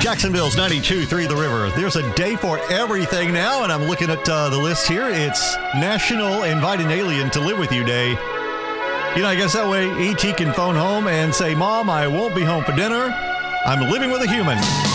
Jacksonville's 92.3 The River. There's a day for everything now, and I'm looking at the list here. It's National Invite an Alien to Live With You Day. You know, I guess that way E.T. can phone home and say, Mom, I won't be home for dinner. I'm living with a human.